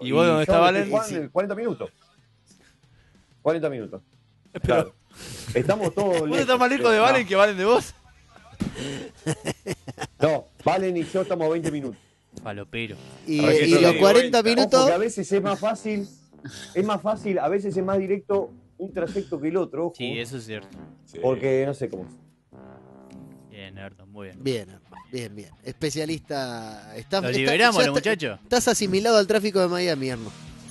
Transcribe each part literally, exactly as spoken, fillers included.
¿Y vos dónde está Valen? Juan, cuarenta minutos. cuarenta minutos. Pero, claro. Estamos todos ¿vos lejos. estás más lejos de Valen no. que Valen de vos? No, Valen y yo estamos a veinte minutos. Falopero. Y, y los cuarenta minutos. Ojo, que a veces es más fácil, es más fácil, a veces es más directo un trayecto que el otro. Ojo, sí, eso es cierto. Porque no sé cómo es. Bien, Erdo, muy bien. Bien, bien, bien. Especialista. Está, ¿Lo está, liberamos, está, muchachos? Estás asimilado al tráfico de Miami, Erno.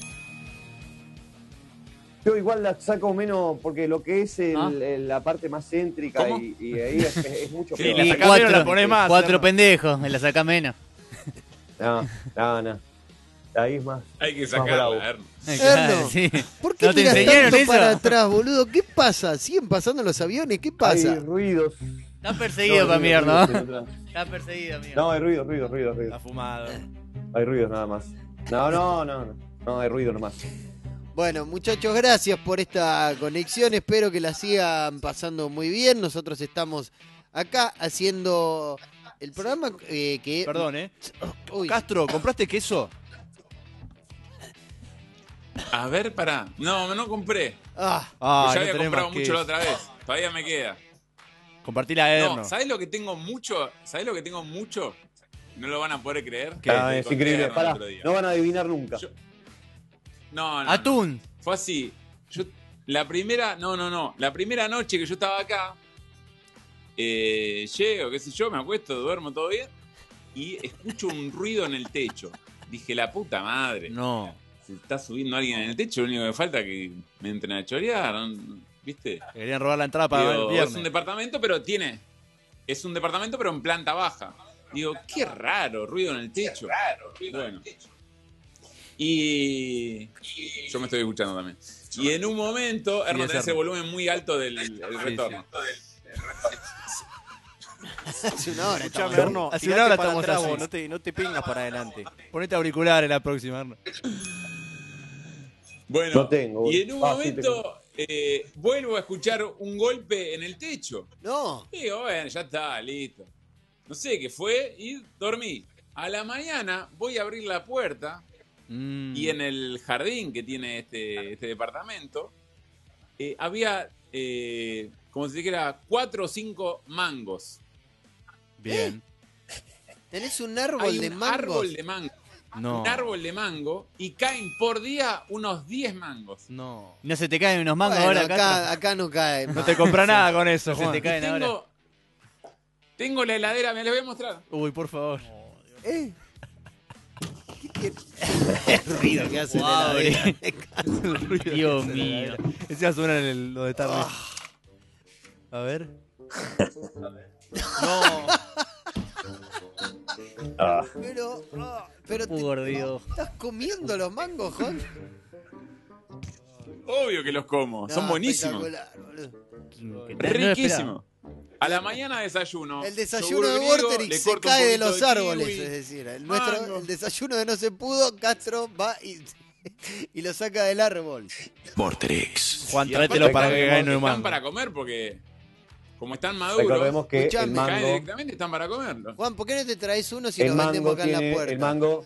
Yo igual la saco menos porque lo que es el, ¿Ah? el, la parte más céntrica y, y ahí es, es mucho sí, peor. la sacás cuatro, menos, la ponés más. Cuatro ¿no? pendejos, me la saca menos. No, no, no. Ahí es más. Hay que más sacarla, bravo. Erno. Erno, Sí. ¿por qué ¿No te miras enseñaron tanto eso? para atrás, boludo? ¿Qué pasa? ¿Siguen pasando los aviones? ¿Qué pasa? Hay ruidos. Está perseguido No, para ruidos, mierda, ruidos, ¿no? ruidos. Está perseguido, mierda. No, hay ruidos, ruidos, ruidos, ruidos. Está fumado. Hay ruidos nada más. No, no, no, no. No, hay ruido nomás. Bueno, muchachos, gracias por esta conexión. Espero que la sigan pasando muy bien. Nosotros estamos acá haciendo el programa eh, que... Perdón, ¿eh? Uy. Castro, ¿compraste queso? A ver, pará. No, no compré. Ah, Ah, Pues ya no había tenés comprado más mucho la queso. otra vez. Todavía me queda. Compartí la Erno. No, ¿sabés lo que tengo mucho? ¿Sabés lo que tengo mucho? No lo van a poder creer. ¿Qué? Ah, Te es conté increíble. el Pará, otro día. no van a adivinar nunca. Yo- No, no. Atún. no. Fue así. Yo, la primera, no, no, no. La primera noche que yo estaba acá, eh, llego, qué sé yo, me acuesto, duermo todo bien y escucho un ruido en el techo. Dije, la puta madre. No. Si está subiendo alguien en el techo, lo único que falta es que me entren a chorear, ¿no? ¿Viste? Querían robar la entrada para Digo, el es viernes. un departamento, pero tiene. Es un departamento, pero en planta baja. Digo, qué raro, ruido en el techo. Bueno. Y. Yo me estoy escuchando también. Y en un momento, Erno, es tenés el Erno. volumen muy alto del el retorno. hace una hora. Escuchame, estamos- Erno, Hace tirate una hora para estamos atrás así. vos, no te, no te pingas para adelante. Ponete auriculares la próxima, Erno. Bueno, No tengo. y en un Ah, sí momento eh, vuelvo a escuchar un golpe en el techo. No. Digo, bueno, ya está, listo. No sé qué fue y dormí. A la mañana voy a abrir la puerta Mm. y en el jardín que tiene este, este departamento eh, había, eh, como si dijera, cuatro o cinco mangos. Bien. Tenés un árbol Hay de un mangos. árbol de mango. No. Un árbol de mango y caen por día unos diez mangos. No. ¿No se te caen unos mangos Bueno, ahora, acá, Castro? acá no cae. No te compra nada con eso, No se Juan. te Y caen ahora. tengo, tengo la heladera, me la voy a mostrar. Uy, por favor. ¿Eh? ¿Qué, qué... el ruido que hace Wow, la heladera. El ruido que Dios hace la mío. heladera. Ese suena en el- lo de tarde. A ver. No. Ah, Pero, ah, pero te- Por Dios. ¿estás comiendo los mangos, Juan? Obvio que los como, son No, buenísimos. espectacular, boludo. Riquísimo. A la mañana desayuno. El desayuno yogur de griego, Vorterix le se corto un cae de poquito los de árboles, kiwi. es decir, el, nuestro, Mango. el desayuno de no se pudo, Castro va y, y lo saca del árbol. Vorterix. Juan, Y tráetelo aparte para que recordemos caigan en el están mango. para comer porque como están maduros, recordemos que Escuchame. el caen mango, directamente, están para comerlo. Juan, ¿por qué no te traes uno si el nos vendemos mango acá en la tiene, puerta? el mango,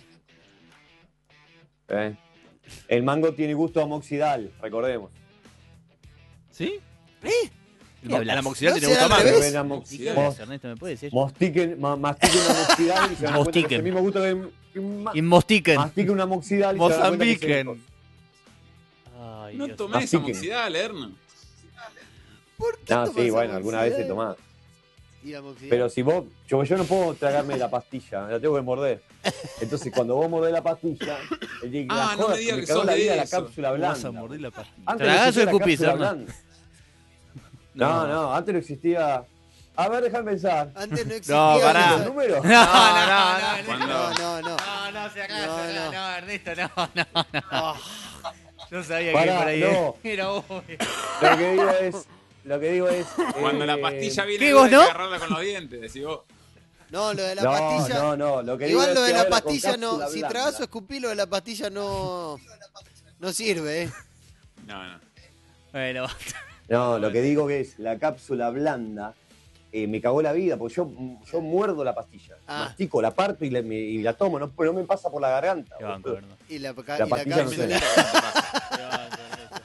eh, el mango tiene gusto amoxidal, recordemos. ¿Sí? ¿Eh? El mo- hablas? la moxidad ¿No tiene será gusto al más. revés? Ven a Sí, moxi- ¿Qué mos- hablas, Ernesto? ¿Me puede decir? mostiquen, ma- mastiquen una amoxidal y se dan cuenta que es Mostiquen. el mismo gusto que, que un ma- Y mostiquen. mastiquen una amoxidal y se dan cuenta que es el Mozambiquen. mismo. Ay, No Dios. tomé esa Mastiquen. moxidal, Erno. ¿Por qué No, tomas sí, bueno, alguna vez he amoxidal? tomado. Y la amoxidal. Pero si vos, yo, yo no puedo tragarme la pastilla, la tengo que morder. Entonces cuando vos mordés la pastilla, el de- Ah, la no joda, me digas me que cagó sos la de vida la eso. cápsula Vas a blanda. morder la pastilla. Antes ¿Tragás o existía la escupís, cápsula Erno? blanda. No, no, antes no existía. A ver, déjame pensar. Antes no existía. No, pará. eso. ¿Los números? No, no, no, no. Cuando- No, no, no. No, no, se acá, No, no, no. no, Ernesto, no, no, no. Ah, Yo sabía Pará, que por ahí no. era obvio. Lo que digo es. Lo que digo es. Cuando eh, la pastilla viene, ¿qué, hay vos que no? agarrarla con los dientes. Decís vos, no, lo de la no, pastilla. no, no. Lo que Igual digo lo es de que la ahora con pastilla no. cápsula Si blanda. tragas o escupís, lo de la pastilla no. No sirve, ¿eh? no, no. Bueno, No, lo que digo que es la cápsula blanda eh, me cagó la vida, porque yo, yo muerdo la pastilla. Ah. Mastico, la parto y la, me- y la tomo, no, no me pasa por la garganta. Qué banco, boludo. ¿verdad? Y la, ca- La y la pastilla no cápsula. sé. Qué banco, Ernesto.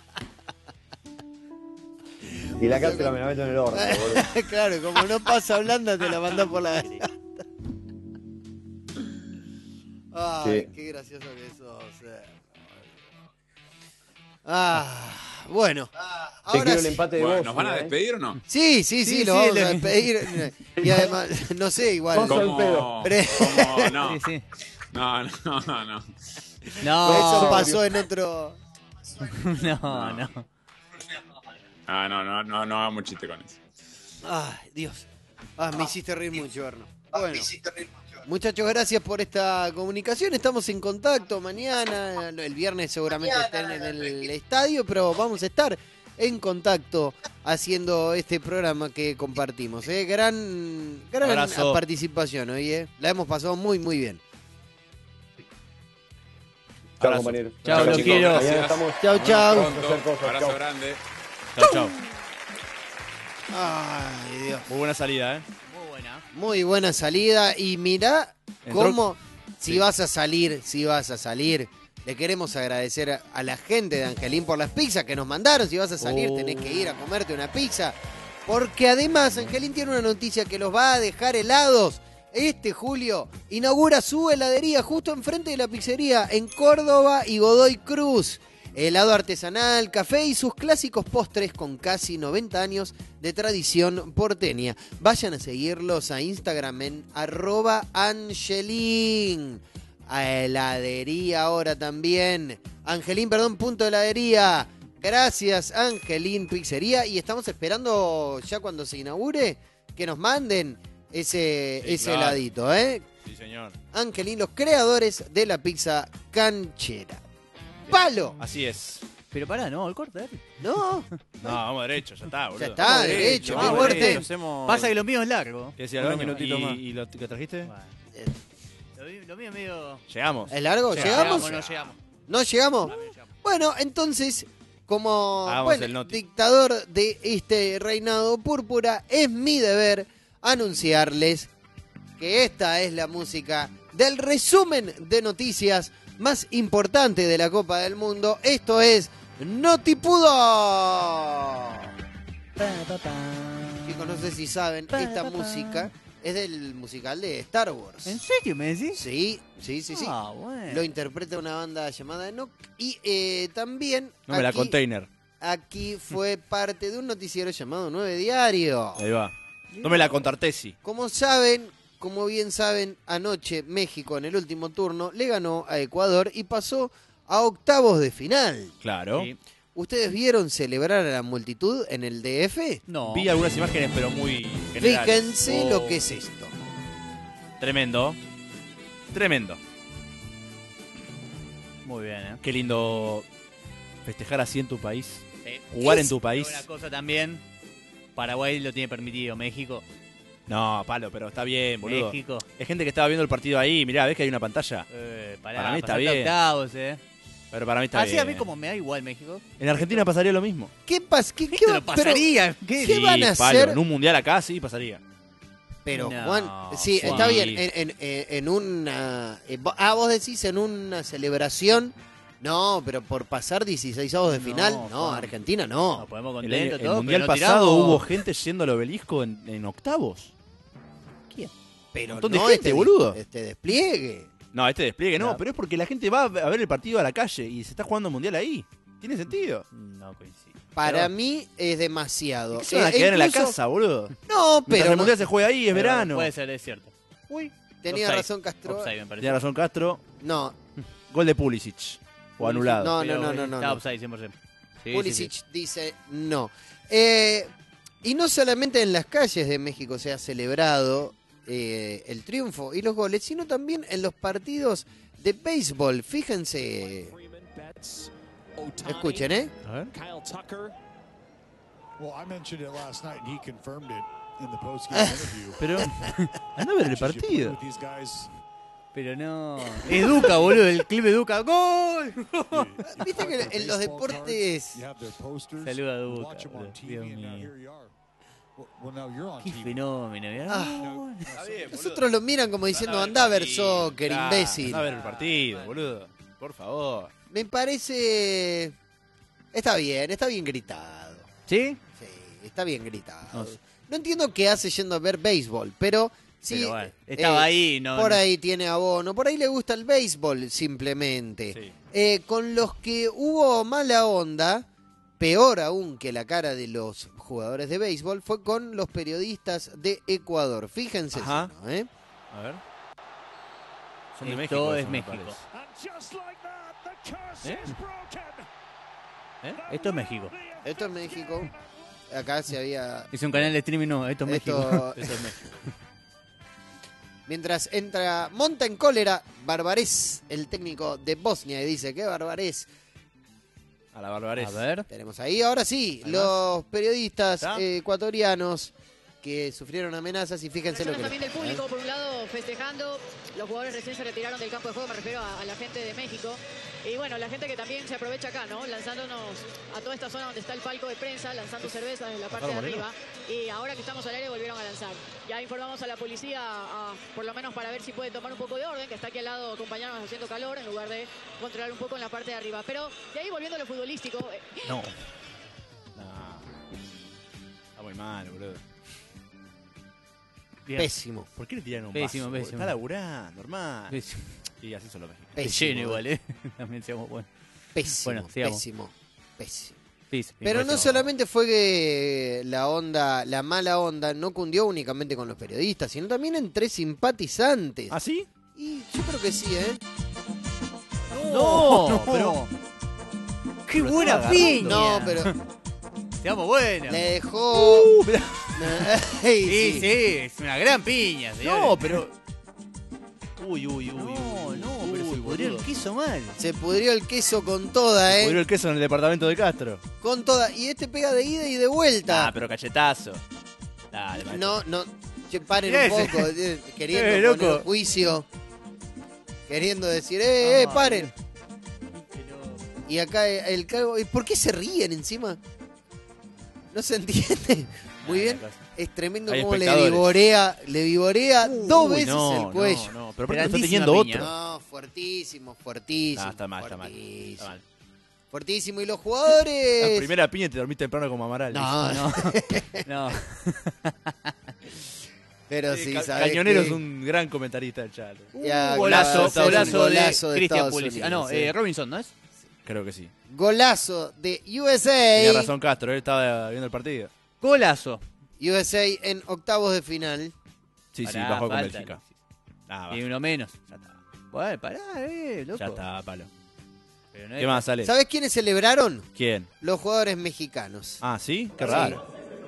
Y la cápsula me la meto en el horno, boludo. Claro, como no pasa blanda, te la mandás por la garganta. Ay, Sí. qué gracioso que sos. eh. Ah, bueno. Te Ahora quiero el sí. empate de Bueno, vos. ¿nos van a despedir o no? Sí, sí, sí, Sí, lo sí, vamos le- a despedir. Y además, no sé, igual. Vos sos el Como, pedo. como, no. Sí, sí. No, no, no, no. No, Eso pasó en otro. no, no. Ah, no, no, no, no hagamos chiste con eso. Ay, Dios. Ah, me hiciste reír mucho, Erno. Bueno. Muchachos, gracias por esta comunicación. Estamos en contacto mañana. El viernes seguramente estén en el estadio, pero vamos a estar en contacto haciendo este programa que compartimos. ¿eh? Gran, gran Abrazo. participación hoy. ¿eh? La hemos pasado muy, muy bien. Chao, Abrazo. compañeros. Chao, Chao, los chicos, quiero. gracias. Mañana estamos. Chau, Nos chau. vemos pronto. Hacer cosas, Abrazo chau. grande. Chau, chau. Ay, Dios. Muy buena salida, ¿eh? Muy buena. Muy buena salida. Y mirá Entró- cómo, si Sí. vas a salir, si vas a salir, le queremos agradecer a, a la gente de Angelín por las pizzas que nos mandaron. Si vas a salir, Oh. tenés que ir a comerte una pizza. Porque además, Angelín tiene una noticia que los va a dejar helados. Este julio inaugura su heladería justo enfrente de la pizzería en Córdoba y Godoy Cruz. Helado artesanal, café y sus clásicos postres con casi noventa años de tradición porteña. Vayan a seguirlos a Instagram en arroba Angelín. A heladería ahora también. Angelín, perdón, punto heladería. Gracias, Angelín Pizzería. Y estamos esperando ya cuando se inaugure que nos manden ese, Sí, ese claro. heladito, ¿eh? Sí, señor. Angelín, los creadores de la pizza canchera. ¡Palo! Así es. Pero pará, no, el corte. No, No, vamos derecho, ya está, boludo. ya está, Vamos derecho, vamos qué fuerte. derecho, hacemos- Pasa que lo mío es largo. ¿Qué decía el Unos baño? minutitos ¿Y, más. y lo que trajiste? Bueno. Lo, mi- lo mío es medio. Llegamos. ¿es largo? Sí, ¿Llegamos? No llegamos. ¿No llegamos? No llegamos. Bueno, entonces, como Hagamos bueno, el noti. dictador de este reinado púrpura, es mi deber anunciarles que esta es la música del resumen de noticias más importante de la Copa del Mundo. Esto es Notipudo. Chicos, no sé si saben, esta música es del musical de Star Wars. ¿En serio me decís? Sí, sí, sí, sí. Ah, bueno. Lo interpreta una banda llamada Enoch. Y eh, también No me la aquí, container. aquí fue parte de un noticiero llamado Nueve Diario. Ahí va. No me la contartesi. Como saben, como bien saben, anoche México en el último turno le ganó a Ecuador y pasó a octavos de final. Claro. Sí. ¿Ustedes vieron celebrar a la multitud en el D F? No. Vi algunas imágenes, pero muy generales. Fíjense Oh, lo que es esto. Tremendo. Tremendo. Muy bien, ¿eh? Qué lindo festejar así en tu país. Sí. Jugar Es en tu país. Una cosa también. Paraguay lo tiene permitido. México. No, palo, pero está bien, boludo. México. Hay gente que estaba viendo el partido ahí. Mirá, ves que hay una pantalla. Eh, pará, Para mí está pasaste a bien. octavos, eh. Pero para mí está Así bien. a mí como me da igual México. En Argentina pasaría lo mismo. ¿Qué pasa? ¿Qué, qué Esto va- lo pasaría. ¿Qué? ¿Qué Sí, van a palo, hacer? En un mundial acá sí pasaría. Pero No, Juan, sí, Juan. está bien. En, en, en- en una. eh, vo- ah, vos decís en una celebración. No, pero por pasar dieciséis avos de No, final. No, Juan. Argentina Nos no. ponemos El, contentos, el todo, mundial pero no pasado tiramos- hubo gente yendo al obelisco en, en octavos. Pero montón de no gente, este, boludo. este despliegue. No, este despliegue no, Claro. pero es porque la gente va a ver el partido a la calle y se está jugando el mundial ahí. ¿Tiene sentido? No coincido. Para Pero- mí es demasiado. ¿Qué se van a Eh, quedar en la incluso- casa, boludo? No, Mientras pero el no- mundial se juega ahí, es Pero verano. Puede ser, es cierto. Uy. tenía Offside. razón Castro. Offside, me parece. Tiene razón Castro. No, Gol de Pulisic. O anulado. No, Pero no, no, no, Está no. offside cien por ciento. Sí, Pulisic sí, sí. dice no. Eh, y no solamente en las calles de México se ha celebrado eh, el triunfo y los goles, sino también en los partidos de béisbol. Fíjense, escuchen, ¿eh? A ver. Kyle Tucker. Well, I mentioned it last night, and he confirmed it in the post-game interview. Pero anda a ver el Should you play partido. with these guys? Pero no. Educa, boludo. El clip Educa. ¡Gol! Viste que en los Baseball deportes cards, you have their posters, Saluda a you Duca, watch them on boludo. T V, Dios and now mío. here you are. Well, now you're on Qué T V. fenómeno. mirá. Ah. Está bien, Los boludo. otros lo miran como diciendo, Andá anda a ver partido, soccer, claro, imbécil. andá a ver el partido, boludo. Por favor. Me parece... Está bien, está bien gritado. ¿Sí? Sí, está bien gritado. No No, sé. entiendo qué hace yendo a ver béisbol, pero sí... Pero bueno, estaba ahí, no. Por no- ahí tiene abono, por ahí le gusta el béisbol simplemente. Sí. Eh, con los que hubo mala onda, peor aún que la cara de los jugadores de béisbol, fue con los periodistas de Ecuador. Fíjense, Ajá. si no, ¿eh? A ver. Son de Esto México. es eso, me México. parece. And just like that, the curse ¿Eh? is broken. ¿Eh? Esto es México. Esto es México. Acá se había... Es un canal de streaming, no, esto es Esto- México. Eso es México. Mientras entra, monta en cólera Barbarés, el técnico de Bosnia, y dice, ¿qué Barbarés? A la barbarés. A ver. Tenemos ahí, ahora sí, Ahí los periodistas ¿Está? eh, ecuatorianos que sufrieron amenazas y fíjense lo que... también del les- público, por un lado, festejando. Los jugadores recién se retiraron del campo de juego, me refiero a, a la gente de México. Y bueno, la gente que también se aprovecha acá, ¿no? Lanzándonos a toda esta zona donde está el palco de prensa, lanzando cervezas en la parte de Moreno? arriba. Y ahora que estamos al aire volvieron a lanzar. Ya informamos a la policía, a- por lo menos para ver si puede tomar un poco de orden, que está aquí al lado acompañándonos haciendo calor, en lugar de controlar un poco en la parte de arriba. Pero de ahí volviendo a lo futbolístico, eh, No. No. Está muy mal, boludo. Bien. Pésimo, ¿Por qué le tiran un Pésimo, vaso? boludo? pésimo. Está laburando, hermano. Pésimo. Y así son los mexicanos. Te pésimo. lleno igual, ¿eh? También seamos buenos. Pésimo, Bueno, sigamos. pésimo, pésimo. Sí, sí, Pero no pésimo. solamente fue que la onda, la mala onda, no cundió únicamente con los periodistas, sino también entre simpatizantes. ¿Ah, sí? Y yo creo que sí, ¿eh? No, No, pero. ¡Qué Pero buena estaba piña! No, pero Seamos buenos. le dejó... Uh, mirá. Ey, Sí, sí. sí, es una gran piña, señores. No, pero. Uy, uy, uy. No, uy. no, pero Uy, se pudrió el boludo. queso mal. Se pudrió el queso con toda, ¿eh? Pudrió el queso en el departamento de Castro. Con toda. Y este pega de ida y de vuelta. Ah, pero cachetazo. Dale, maestro. No, no. Che, paren Mirá un ese. poco. eh, Queriendo Eh, poner loco. juicio. Queriendo decir, eh, eh, Ah, paren. Y acá el cargo. ¿y ¿Por qué se ríen encima? No se entiende. Muy bien. Es tremendo Hay cómo le espectadores. vivorea, le vivorea dos Uy, veces no, el cuello. No, no, pero aparte lo está Grandísima teniendo piña. otro. No, fuertísimo, fuertísimo. No, está mal, está mal. fuertísimo. Está mal. Fuertísimo. Y los La jugadores. primera piña y te dormís temprano como Amaral. No, no. No. Pero Sí, sí, Ca- ¿sabes Cañonero qué? es un gran comentarista del chat. Ya, Golazo, hacer un golazo, golazo de de Cristian Estados Pulisic. Ah, Unidos, no, sí. eh, Robinson, ¿no es? Creo que sí. Golazo de U S Tenía A. razón Castro, él estaba viendo el partido. Golazo. U S A en octavos de final. Sí, sí, Pará, bajó con falta. Bélgica. Ah, Y va. uno menos. Ya está. Bueno, pará, eh, loco. Ya está, palo. Pero no ¿Qué es- más sale? ¿Sabes quiénes celebraron? ¿Quién? Los jugadores mexicanos. Ah, ¿sí? Qué Sí. raro.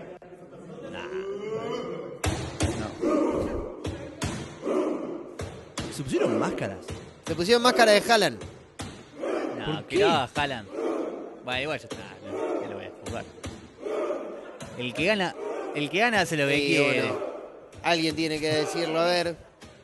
¿Se pusieron máscaras? Se pusieron máscara de Haaland. No, ¿Por que qué? lo haga Haaland. Bueno, igual ya está. No, ¿qué lo voy a jugar? El que gana, el que gana hace lo que Sí, quiere. bueno, alguien tiene que decirlo, a ver.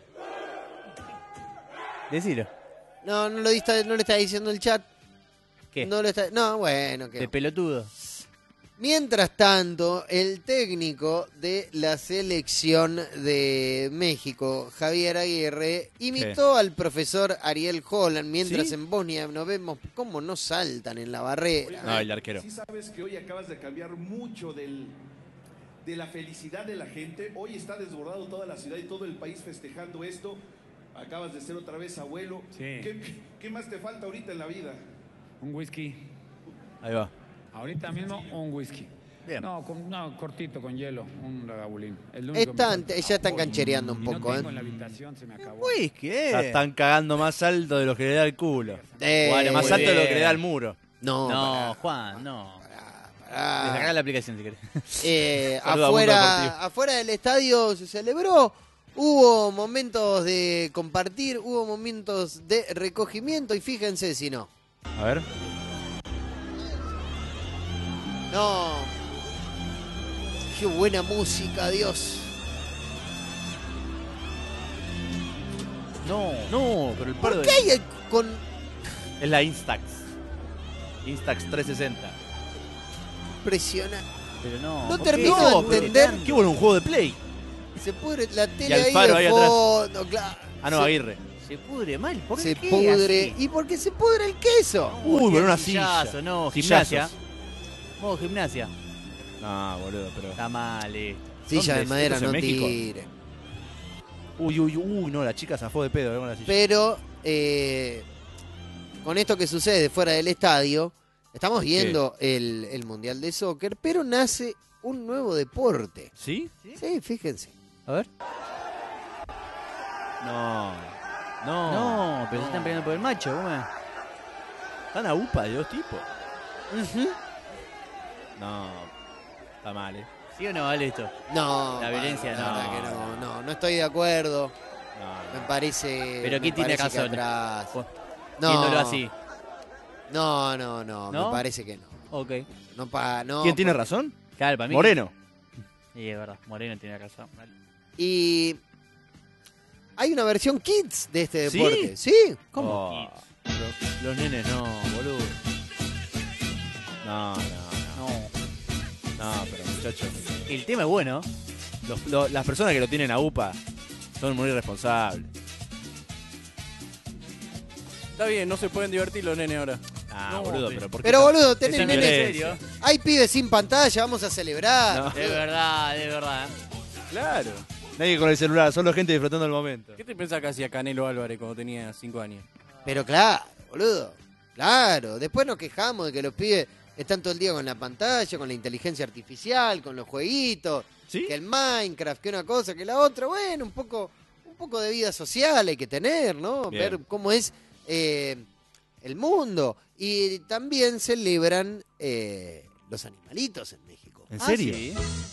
Decilo. No, no lo, dista- no le está diciendo el chat. ¿Qué? No, lo está, no, bueno, que De pelotudo. Mientras tanto, el técnico de la selección de México, Javier Aguirre, imitó al profesor Ariel Holland, mientras ¿Sí? en Bosnia nos vemos cómo no saltan en la barrera. No, el arquero. Sí sabes que hoy acabas de cambiar mucho del, de la felicidad de la gente. Hoy está desbordado toda la ciudad y todo el país festejando esto. Acabas de ser otra vez abuelo. Sí. ¿Qué, qué más te falta ahorita en la vida? Un whisky. Ahí va. Ahorita mismo un whisky. Bien. No, con, no, cortito, con hielo, un ragabulín. Es lo único que Están, me falta. ya están canchereando un Y no poco, tengo ¿eh? en la habitación, se me acabó. Uy, ¿qué? La están cagando más alto de lo que le da el culo. Eh, Bueno, más muy alto de lo bien. que le da el muro. No, No, pará, Juan, no. pará, pará. Descarga la aplicación si querés. Eh, Saluda a Mundo afuera, Deportivo. afuera del estadio se celebró. Hubo momentos de compartir, hubo momentos de recogimiento y fíjense si no. A ver. No. Qué buena música, Dios. No, no, pero el ¿Por pardo qué hay el- con es la Instax. Instax trescientos sesenta. presiona? Pero no. No ¿por qué? termino No, de pero entender. Qué bueno un juego de Play. Se pudre la tele Y ahí Alfaro de ahí atrás. fondo, claro. Ah, no, Se- Aguirre. Se pudre mal. ¿Por Se qué? pudre. así? ¿Y por qué se pudre el queso? Uy, pero una Sillazo, silla. no, Sillazos. gimnasia. Modo gimnasia. No, boludo, pero. Está mal, eh. Silla de ¿Dónde? madera, ¿Esto es no en México? tire. Uy, uy, uy, no, la chica zafó de pedo. eh, con la silla. Pero eh, con esto que sucede fuera del estadio, estamos viendo el, el Mundial de Soccer, pero nace un nuevo deporte. ¿Sí? Sí, fíjense. A ver. No. No. No, pero se están peleando por el macho, ¿cómo es? Están a UPA de dos tipos. Ujú. No. Está mal, eh. ¿Sí o no vale esto? No, La violencia, la no. verdad que no, no, no estoy de acuerdo. No, Me parece. Pero me ¿quién tiene parece que razón? atrás- Pues, No, Viéndolo así. No, no, no, ¿No? me parece que no. Ok. No pa, no, ¿Quién tiene porque- razón? Claro, para mí. Moreno. Sí, es verdad. Moreno tiene razón. Vale. Y hay una versión kids de este ¿Sí? deporte. ¿Sí? ¿Cómo? Oh, los, los nenes no, boludo. No, no, no. No. No, pero muchachos. El tema es bueno. Los- lo- las personas que lo tienen a UPA son muy irresponsables. Está bien, no se pueden divertir los nenes ahora. Ah, No, boludo, pero- pero ¿por qué Pero tan- boludo, esa tenés ¿En nenes. violencia? serio? Hay pibes sin pantalla, vamos a celebrar. No. De verdad, de verdad. Claro. Nadie con el celular, solo gente disfrutando el momento. ¿Qué te pensás que hacía Canelo Álvarez cuando tenía cinco años? Pero claro, boludo. Claro. Después nos quejamos de que los pibes están todo el día con la pantalla, con la inteligencia artificial, con los jueguitos, ¿Sí? que el Minecraft, que una cosa, que la otra. Bueno, un poco, un poco de vida social hay que tener, ¿no? Bien. Ver cómo es eh, el mundo. Y también celebran eh, los animalitos en México. ¿En Ah, serio? sí.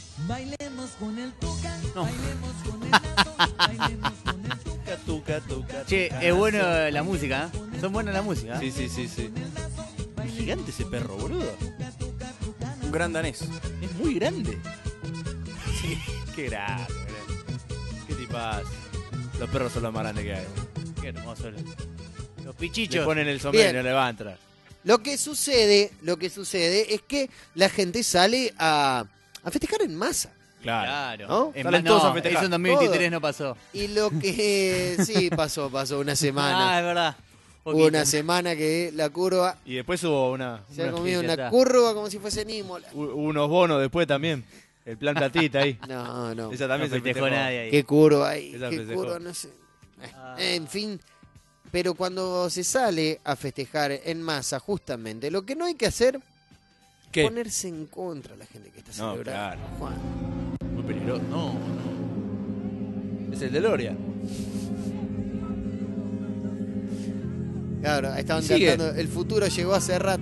Tuca, tuca, tuca, Che, tuca. es bueno la música, ¿eh? Son buenas la música. Sí, sí, sí, sí. Es gigante ese perro, boludo. Un gran danés. Es muy grande. Sí, qué grande, boludo. ¿Qué tipas? Los perros son los más grandes que hay. Qué hermoso. Los Le pichichos. ponen el sombrero y Bien. no le va a entrar. Lo que sucede, lo que sucede es que la gente sale a, a festejar en masa. Claro. Claro. ¿No? En Salen ma- todos no, a festejar. eso en dos mil veintitrés Todo. no pasó. Y lo que sí pasó, pasó una Ah, semana. es verdad. Hubo Poquito. una semana que la curva Y después hubo una, se ha una- comido ya una está. curva como si fuese Nímola. u- unos bonos después también. El plan platita ahí. No, no. Esa No también se festejó festejó. nadie ahí. Qué curva ahí, Esa qué festejó. curva, no sé. Eh, Ah. En fin, pero cuando se sale a festejar en masa, justamente, lo que no hay que hacer ¿Qué? ponerse en contra de la gente que está No, celebrando. claro. Juan. Muy peligroso. No, no. Es el de Loria. Claro, estaban Sigue. cantando, el futuro llegó hace rato.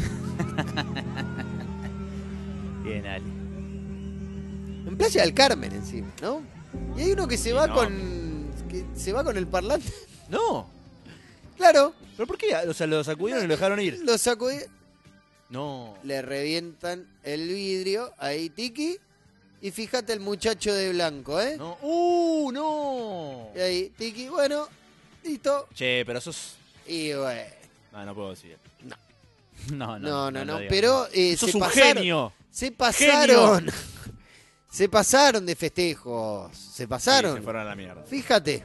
Bien, Ali. En Playa del Carmen encima, ¿no? Y hay uno que se Sí, va no. con que se va con el parlante. No. Claro, ¿Pero por qué? O sea, lo sacudieron y lo dejaron ir. lo sacó y No. le revientan el vidrio ahí, Tiki. Y fíjate el muchacho de blanco, ¿eh? No. ¡Uh, no! Y ahí, Tiki, bueno, listo. Che, pero sos... Y bueno, No, no puedo decir. No, no, no, no, no. lo digas. Pero eh, sos se un pasaron. genio. Se pasaron. Se pasaron de festejos. Se Sí, pasaron. se fueron a la mierda. Fíjate.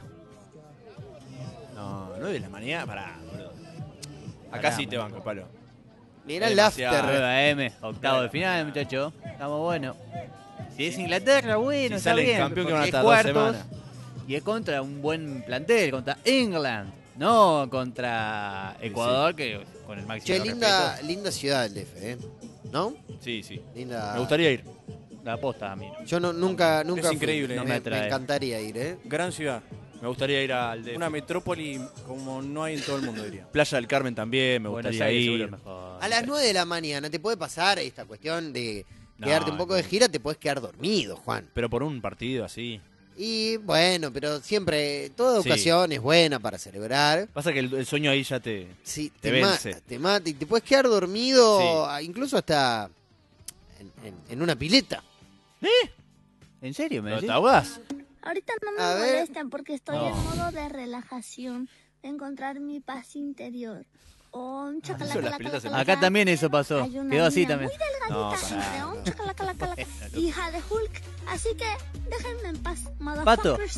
No, nueve de la mañana, pará, boludo. Acá Pará, sí te banco, palo. Mirá Es el demasiado. after. nueve a eme, octavo de final, muchacho. Estamos buenos. Si es Inglaterra, bueno, Si está salen bien. campeón que van a porque estar es dos cuartos semanas. y es contra un buen plantel, contra England. No contra Ecuador, que con el máximo Che, linda, respeto. linda ciudad el D F, ¿eh? ¿No? Sí, sí. Linda. Me gustaría ir. La posta a mí. Yo no, nunca, nunca fui. increíble, no me, me me atrae. encantaría ir, ¿eh? Gran ciudad. Me gustaría ir al de Una metrópoli como no hay en todo el mundo, diría. Playa del Carmen también, me Buenos gustaría Aires seguro ir. es mejor. A las nueve de la mañana te puede pasar esta cuestión de No, quedarte un poco de no. gira, te puedes quedar dormido, Juan. Pero por un partido así. Y bueno, pero siempre, toda Sí. ocasión es buena para celebrar. Pasa que el, el sueño ahí ya te... Sí, Te te, vence. mata, te mata y te puedes quedar dormido, Sí. a- incluso hasta en, en- en una pileta. ¿En serio, me ¿Pero decís? te ahogás? Ahorita no me A ver. molestan porque estoy No. en modo de relajación, de encontrar mi paz interior. Oh, un eso las chacalaca, piletas se- Acá también eso pasó. Hay una Quedó así niña también. muy delgadita, No, siempre, pará, un no. chacalaca, está la hija de Hulk. Así que déjenme en paz, Pato. motherfuckers.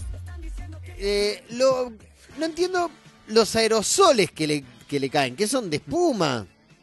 Eh, lo, no entiendo los aerosoles que le, que le caen, que son de espuma.